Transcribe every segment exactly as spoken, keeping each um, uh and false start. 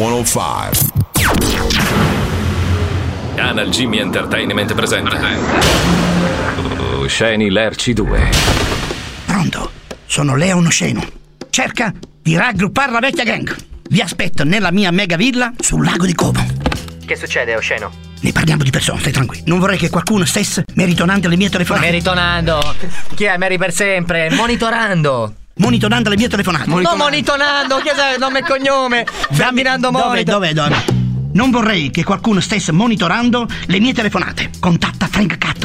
centocinque. Canal Jimmy Entertainment presenta Osceni Lerci due. Pronto? Sono Leon Osceno. Cerca di raggruppare la vecchia gang. Vi aspetto nella mia mega villa sul lago di Como. Che succede, Osceno? Ne parliamo di persona, stai tranquillo. Non vorrei che qualcuno stesse meritonando le mie telefonate. Meritonando? Chi è Meri per sempre? Monitorando. Monitorando le mie telefonate. Non monitorando, chi è nome e cognome? Ferdinando Monito. Dove, dove, dove? Non vorrei che qualcuno stesse monitorando le mie telefonate. Contatta Frank Catto.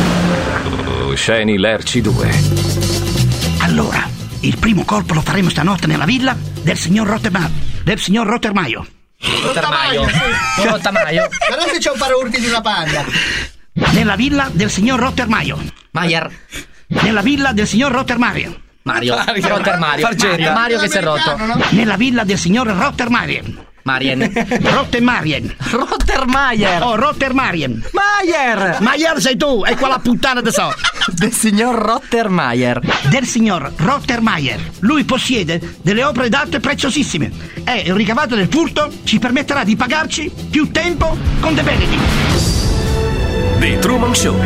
Osceni Lerci due. Allora, il primo colpo lo faremo stanotte nella villa del signor Rottermaio. Del signor Rottermaio. Rottermaio. Rottermaio. Però se c'è un paraurti di una panda. Nella villa del signor Rottermaio. Maier. Nella villa del signor Rottermaio. Mario. Rottermario. Mario. Mario che si è rotto. No? Nella villa del signor Rottermaio. Marien. Rottermarien. Rottermaier. Oh, Rottermarien. Maier. Maier sei tu, è quella puttana de so. Del signor Rottermaier. Del signor Rottermaier. Lui possiede delle opere d'arte preziosissime e il ricavato del furto ci permetterà di pagarci più tempo con dei benefit. The Truman Show.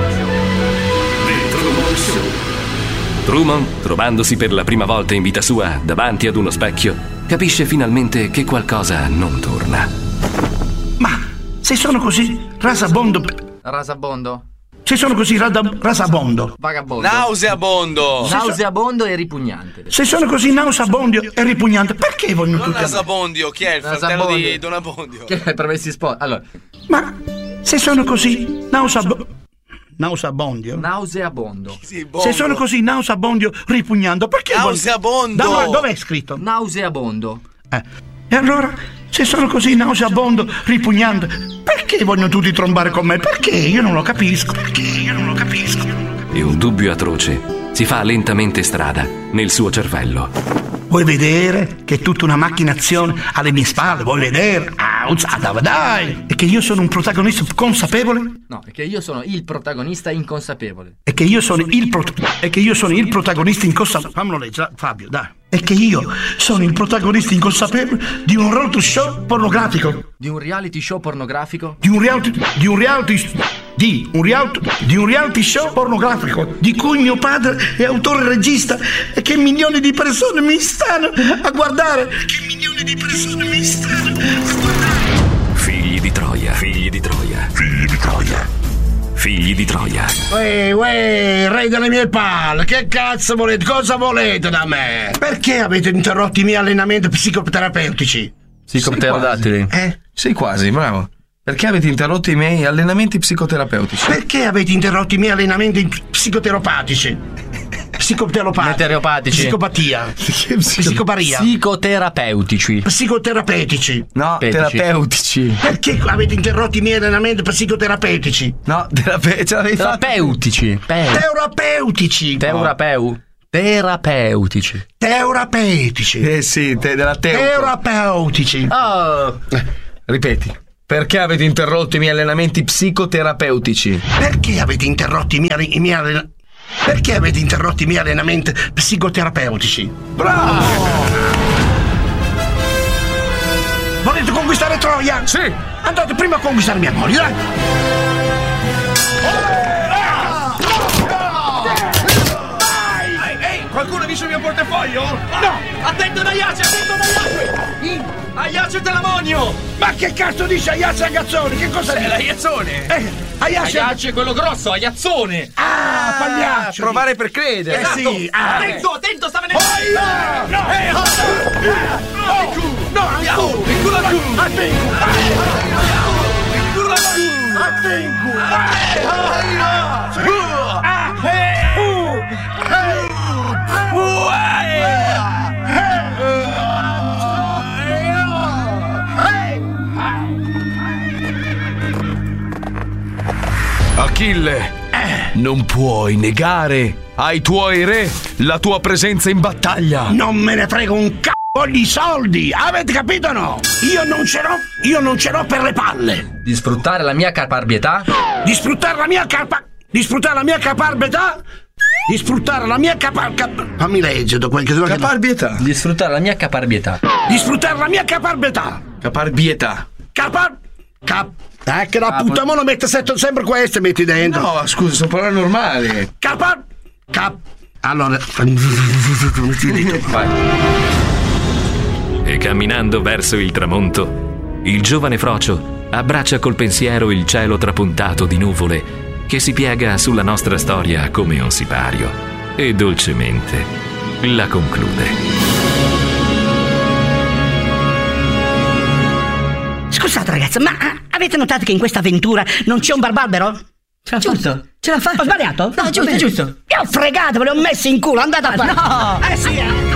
The Truman Show. Truman, trovandosi per la prima volta in vita sua davanti ad uno specchio, capisce finalmente che qualcosa non torna. Ma se sono così rasabondo. Rasabondo. Se sono così rada, rasabondo. Vagabondo. Nauseabondo. Nauseabondo e ripugnante. Se sono così nauseabondo e ripugnante, perché vogliono Non tutti andare? Nasabondio, chi è il fratello Nasabondio. di Don Abbondio? Che hai promessi sposi. Allora, Ma se sono così nauseabondo. Nauseabondio? nauseabondo. Sì, bongo. Se sono così nauseabondio ripugnando, perché vogliono- Nauseabondo. Dove, dove è scritto? Nauseabondo. Eh. E allora, se sono così nauseabondo, ripugnante, perché vogliono tutti trombare con me? Perché? Io non lo capisco. Perché? Io non lo capisco. E un dubbio atroce si fa lentamente strada nel suo cervello. Vuoi vedere che è tutta una macchinazione alle mie spalle? Vuoi vedere? Ah, uzzata, dai! E che io sono un protagonista consapevole? No, è che io sono il protagonista inconsapevole. E che io sono il pro- e che io sono il protagonista inconsapevole. Fammelo leggere, Fabio, dai. E che io sono il protagonista inconsapevole di un reality show pornografico. Di un reality show pornografico? Di un reality di un reality di un reality di un reality show pornografico di cui mio padre è autore e regista e che milioni di persone mi stanno a guardare. Che milioni di persone mi stanno a guardare. Figli di Troia, figli di Troia, figli di Troia, figli di Troia. Uè, uè, re delle mie palle, che cazzo volete? Cosa volete da me? Perché avete interrotto i miei allenamenti psicoterapeutici? Psicopterodattili. Eh? Sì, quasi, bravo. Perché avete interrotto i miei allenamenti psicoterapeutici? Perché avete interrotto i miei allenamenti psicoterapeutici? Psicoteropatici. Meteoropatici. Psicopatia. Psicoparia. Psicoterapeutici. Psicoterapeutici. No, Petici. terapeutici. Perché avete interrotto i miei allenamenti psicoterapeutici? No, terape- ce l'avevi fatto. Terapeutici. Pe- Terapeutici. Teurapeu. Terapeutici. Terapeutici. Eh sì, te- della teo. Terapeutici. Oh. Ripeti. Perché avete interrotto i miei allenamenti psicoterapeutici? Perché avete interrotto i miei, i miei allenamenti? Perché avete interrotto i miei allenamenti psicoterapeutici? Bravo! Volete conquistare Troia? Sì! Andate prima a conquistare mia moglie, dai! Ehi, ehi, qualcuno ha visto il mio portafoglio? No! Attento ad Aiace, attento ad Aiace! Aiace dell'ammonio! Ma che cazzo dice Aiace Agazzoni? Che cosa È dice? l'aiazzone! Eh, Aiace Aiace è quello grosso, Aiazzone! Ah, pagliaccio! Provare per credere. Eh sì, ah. Attento, attento, sta venendo! Aia! No! Eh, oh! Oh! No, Andiamo! Il culo al culo! Attengo! Il culo al culo! Attengo! Achille, non puoi negare ai tuoi re la tua presenza in battaglia. Non me ne frega un c***o! Voglio i soldi, avete capito o no? Io non ce l'ho, io non ce l'ho per le palle. Di sfruttare la mia caparbietà? Di sfruttare la mia capa... Di sfruttare la mia caparbietà? Di sfruttare la mia capar... Cap... Fammi leggere quel che... Caparbietà. Di sfruttare la mia caparbietà. Di sfruttare la mia caparbietà. Caparbietà. Capar... Cap... Eh, che la puttana, ma non mette sempre queste, metti dentro. No, scusa, sono parole normali. Capar... Cap... Allora... Vai. E camminando verso il tramonto, il giovane Frocio abbraccia col pensiero il cielo trapuntato di nuvole che si piega sulla nostra storia come un sipario e dolcemente la conclude. Scusate ragazzi, ma avete notato che in questa avventura non c'è un barbarbero? Ce l'ha fatto. Ce l'ha fatto. Ho sbagliato? No, giusto, giusto. Io ho fregato, ve li ho messi in culo, andate a fare. No! Eh sì, eh.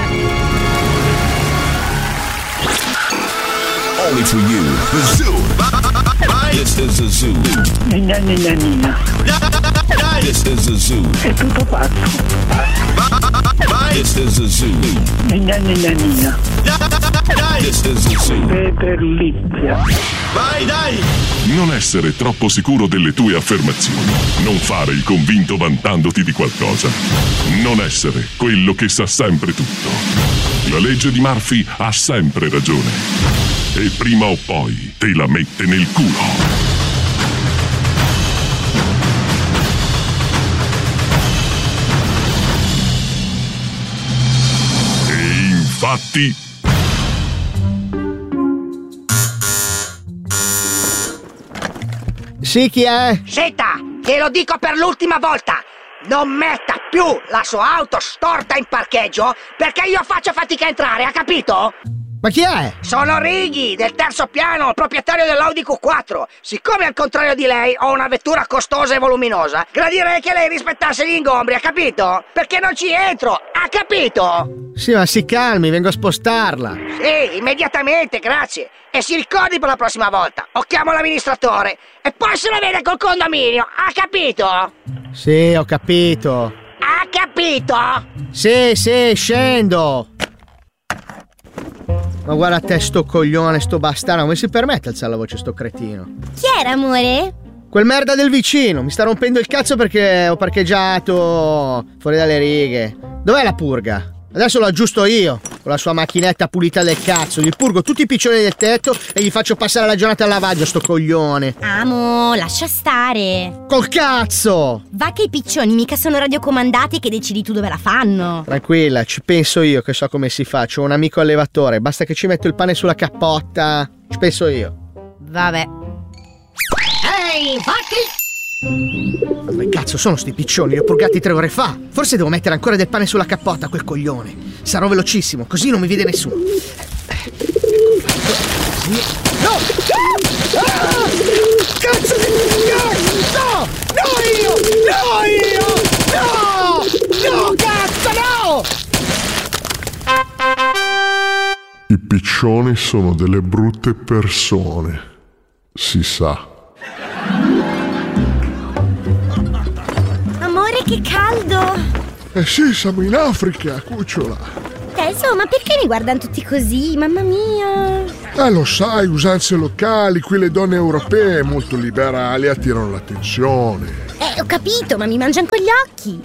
Only for you, the zoo. This is the zoo. Nina, nina, nina. This is the zoo. È tutto pazzo. This is the zoo. Nina, nina, nina. This is the zoo. Peterlizia. Vai, dai! Non essere troppo sicuro delle tue affermazioni. Non fare il convinto vantandoti di qualcosa. Non essere quello che sa sempre tutto. La legge di Murphy ha sempre ragione. E prima o poi te la mette nel culo. E infatti... Sì, chi è? Senta, te lo dico per l'ultima volta. Non metta più la sua auto storta in parcheggio perché io faccio fatica a entrare, ha capito? Ma chi è? Sono Righi, del terzo piano, il proprietario dell'Audi Q quattro. Siccome al contrario di lei ho una vettura costosa e voluminosa, gradirei che lei rispettasse gli ingombri, ha capito? Perché non ci entro, ha capito? Sì, ma si calmi, vengo a spostarla. Sì, immediatamente, grazie. E si ricordi per la prossima volta. O chiamo l'amministratore e poi se la vede col condominio, ha capito? Sì, ho capito. Ha capito? Sì, sì, scendo. Ma guarda te sto coglione, sto bastardo, come si permette alzare la voce sto cretino? Chi era, amore? Quel merda del vicino, mi sta rompendo il cazzo perché ho parcheggiato fuori dalle righe. Dov'è la purga? Adesso lo aggiusto io, con la sua macchinetta pulita del cazzo. Gli purgo tutti i piccioni del tetto e gli faccio passare la giornata al lavaggio, sto coglione. Amo, lascia stare. Col cazzo! Va che i piccioni mica sono radiocomandati che decidi tu dove la fanno. Tranquilla, ci penso io che so come si fa. C'ho un amico allevatore, basta che ci metto il pane sulla cappotta. Ci penso io. Vabbè. Ehi, infatti... Ma dove cazzo sono sti piccioni? Li ho purgati tre ore fa. Forse devo mettere ancora del pane sulla cappotta a quel coglione. Sarò velocissimo, così non mi vede nessuno. No! Ah! Cazzo di... No! No io! No io! No! No cazzo no! I piccioni sono delle brutte persone. Si sa. Amore, che caldo! Eh sì, siamo in Africa, cucciola. Adesso, ma perché mi guardano tutti così? Mamma mia! Eh, lo sai, usanze locali, qui le donne europee molto liberali attirano l'attenzione. Eh, ho capito, ma mi mangiano con gli occhi!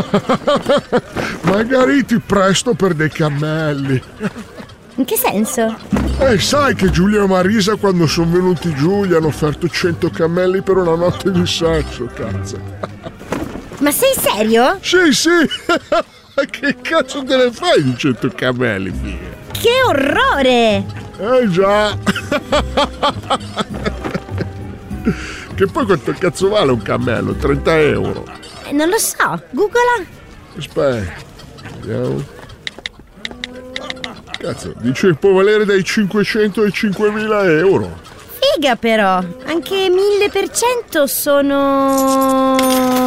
Magari ti presto per dei cammelli. In che senso? Eh, sai che Giulia e Marisa quando sono venuti giù gli hanno offerto cento cammelli per una notte di sesso, cazzo. Ma sei serio? Sì, sì! Che cazzo te ne fai di cento cammelli, figa? Che orrore! Eh già! Che poi quanto cazzo vale un cammello? trenta euro? Eh, non lo so, googla. Aspetta, vediamo. Cazzo, dice che può valere dai cinquecento ai cinquemila euro. Figa però, anche mille per cento sono...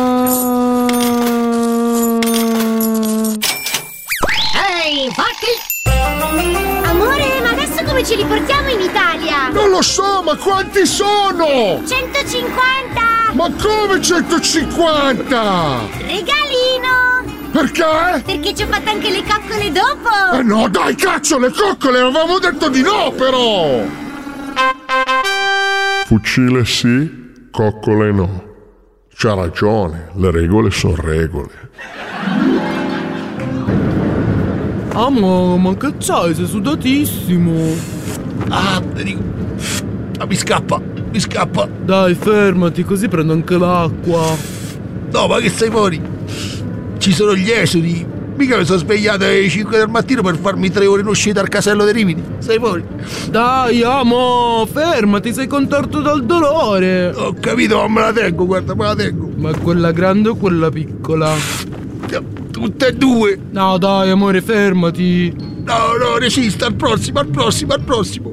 Ehi, infatti! Amore, ma adesso come ce li portiamo in Italia? Non lo so, ma quanti sono? centocinquanta! Ma come centocinquanta? Regalino! Perché? Perché ci ho fatto anche le coccole dopo! Eh no, dai, cazzo, le coccole, avevamo detto di no, però! Fucile sì, coccole no. C'ha ragione, le regole sono regole. Amo, ma che c'hai? Sei sudatissimo. Ah, ti dico. Ah, mi scappa, mi scappa. Dai, fermati, così prendo anche l'acqua. No, ma che sei fuori? Ci sono gli esuli. Mica mi sono svegliato alle cinque del mattino per farmi tre ore in uscita al casello dei Rimini. Sei fuori? Dai, amo, fermati, sei contorto dal dolore. Ho capito, ma me la tengo, guarda, me la tengo. Ma quella grande o quella piccola? Tutte e due. No, dai, amore, fermati. No, no, resista, al prossimo, al prossimo, al prossimo.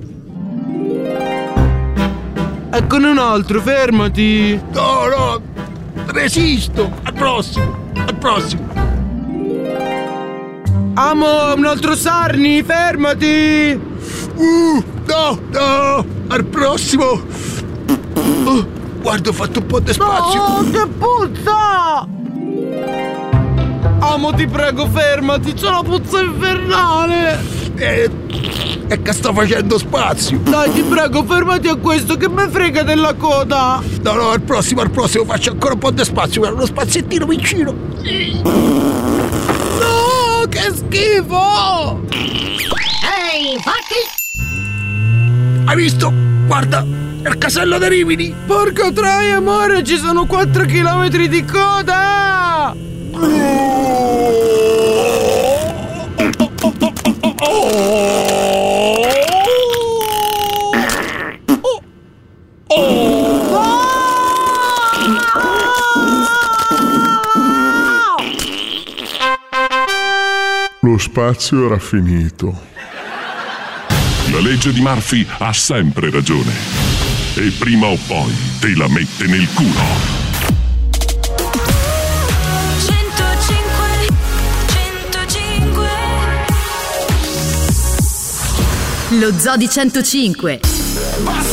Eccone un altro, fermati. No, no, resisto, al prossimo, al prossimo. Amo, un altro Sarni, fermati! Uh, no, no, al prossimo! Uh, guarda, ho fatto un po' di spazio! No, che puzza! Amo, ti prego, fermati, c'è una puzza infernale! Eh, è che sto facendo spazio! Dai, ti prego, fermati a questo, che me frega della coda! No, no, al prossimo, al prossimo faccio ancora un po' di spazio, guarda, uno spaziettino vicino! Che schifo! Ehi, fatti! Hai visto? Guarda, è il casello dei Rimini! Porca troia, amore, ci sono quattro chilometri di coda! Lo spazio era finito. La legge di Murphy ha sempre ragione. E prima o poi te la mette nel culo. centocinque centocinque Lo Zoo di centocinque.